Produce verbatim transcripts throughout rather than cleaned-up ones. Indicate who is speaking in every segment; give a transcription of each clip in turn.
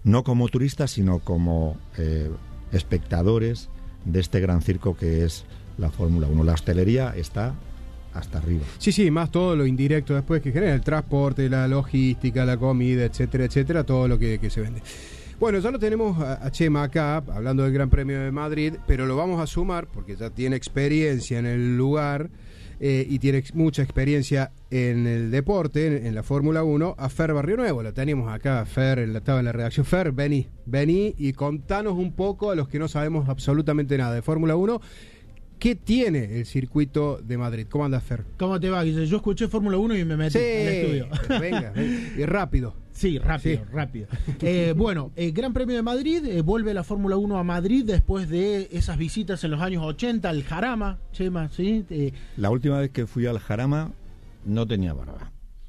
Speaker 1: no como turistas, sino como eh, espectadores de este gran circo que es la Fórmula uno. La hostelería está hasta arriba.
Speaker 2: Sí, sí, más todo lo indirecto después que genera el transporte, la logística, la comida, etcétera, etcétera, todo lo que, que se vende. Bueno, ya lo tenemos a, a Chema acá, hablando del Gran Premio de Madrid, pero lo vamos a sumar porque ya tiene experiencia en el lugar eh, y tiene ex- mucha experiencia en el deporte, en, en la Fórmula uno, a Fer Barrionuevo. Lo tenemos acá, Fer, él estaba en la redacción. Fer, vení, vení y contanos un poco a los que no sabemos absolutamente nada de Fórmula uno. ¿Qué tiene el circuito de Madrid? ¿Cómo andas, Fer?
Speaker 3: ¿Cómo te va, Guille? Yo escuché Fórmula uno y me metí
Speaker 2: Sí,
Speaker 3: al estudio.
Speaker 2: Venga, venga, y rápido.
Speaker 3: Sí, rápido,
Speaker 2: Sí.
Speaker 3: rápido. Eh, bueno, el Gran Premio de Madrid, eh, vuelve la Fórmula uno a Madrid después de esas visitas en los años ochenta, al Jarama, Chema, ¿sí? Eh,
Speaker 1: La última vez que fui al Jarama no tenía barba.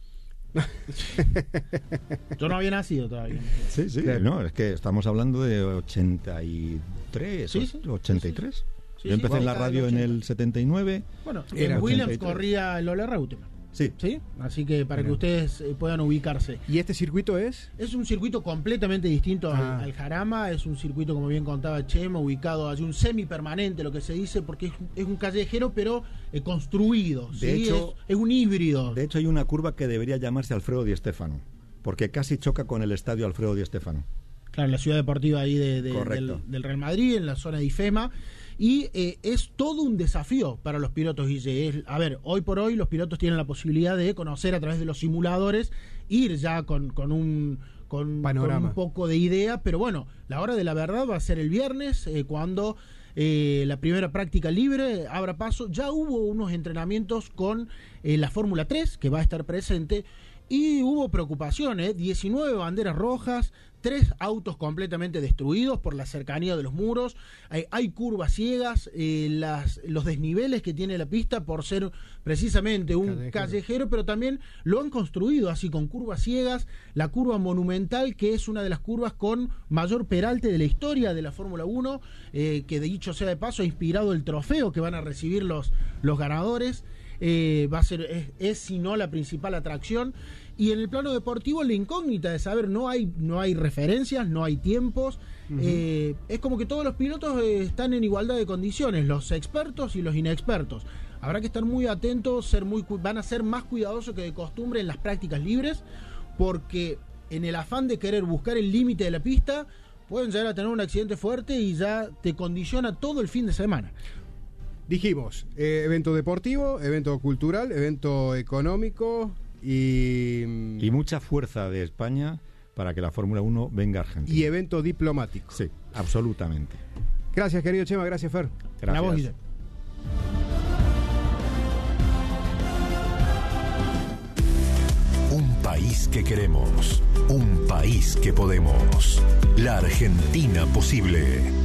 Speaker 3: yo no había nacido todavía.
Speaker 1: Sí, sí,
Speaker 2: Claro.
Speaker 1: no, es que estamos hablando de ochenta y tres,
Speaker 3: Sí, sí.
Speaker 1: ochenta y tres.
Speaker 3: Sí,
Speaker 1: Yo
Speaker 3: sí,
Speaker 1: empecé en la
Speaker 3: década del
Speaker 1: radio en
Speaker 3: ochenta.
Speaker 1: el setenta y nueve.
Speaker 3: Bueno,
Speaker 2: Era
Speaker 3: en Williams
Speaker 1: ochenta y tres.
Speaker 3: corría el Ola Reutemann,
Speaker 1: Sí.
Speaker 3: ¿sí? Así que para
Speaker 2: Mira.
Speaker 3: que ustedes eh, puedan ubicarse.
Speaker 2: ¿Y este circuito es?
Speaker 3: Es un circuito completamente distinto al,
Speaker 2: Ah.
Speaker 3: al Jarama, es un circuito, como bien contaba Chema, ubicado allí, un semipermanente, lo que se dice, porque es, es un callejero, pero eh, construido, ¿sí?
Speaker 1: De hecho-
Speaker 3: es, es un híbrido.
Speaker 1: De hecho, hay una curva que debería llamarse Alfredo Di Stéfano, porque casi choca con el estadio Alfredo Di Stéfano.
Speaker 3: Claro, en la ciudad deportiva ahí de, de-
Speaker 1: Correcto.
Speaker 3: del, del Real Madrid, en la zona de IFEMA. Y eh, es todo un desafío para los pilotos, Guille. Es- a ver, hoy por hoy los pilotos tienen la posibilidad de conocer a través de los simuladores, ir ya con, con un con,
Speaker 2: Panorama.
Speaker 3: con un poco de idea, pero bueno, la hora de la verdad va a ser el viernes, eh, cuando eh, la primera práctica libre abra paso. Ya hubo unos entrenamientos con eh, la Fórmula tres, que va a estar presente, y hubo preocupaciones, diecinueve banderas rojas, tres autos completamente destruidos por la cercanía de los muros, hay, hay curvas ciegas, eh, las, los desniveles que tiene la pista por ser precisamente un
Speaker 2: Callejero.
Speaker 3: callejero, pero también lo han construido así con curvas ciegas, la curva monumental, que es una de las curvas con mayor peralte de la historia de la Fórmula uno, eh, que de dicho sea de paso ha inspirado el trofeo que van a recibir los, los ganadores. Eh, va a ser, es, es si no la principal atracción. Y en el plano deportivo, la incógnita de saber, no hay, no hay referencias, no hay tiempos. Uh-huh. eh, es como que todos los pilotos eh, están en igualdad de condiciones, los expertos y los inexpertos. Habrá que estar muy atentos, ser muy, van a ser más cuidadosos que de costumbre en las prácticas libres, porque en el afán de querer buscar el límite de la pista, pueden llegar a tener un accidente fuerte y ya te condiciona todo el fin de semana.
Speaker 2: Dijimos, eh, evento deportivo, evento cultural, evento económico y...
Speaker 1: Y mucha fuerza de España para que la Fórmula uno venga a Argentina.
Speaker 2: y evento diplomático.
Speaker 1: Sí, absolutamente.
Speaker 2: Gracias, querido Chema, gracias, Fer.
Speaker 3: La voz,
Speaker 1: Gracias.
Speaker 3: Guille.
Speaker 4: Un país que queremos, un país que podemos. La Argentina posible.